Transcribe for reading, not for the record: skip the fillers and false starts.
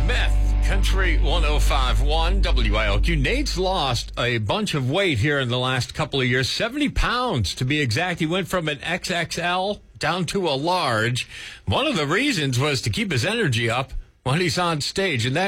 Smith, Country 105.1 WILQ. Nate's lost a bunch of weight here in the last couple of years, 70 pounds to be exact. He went from an XXL down to a large. One of the reasons was to keep his energy up when he's on stage, and that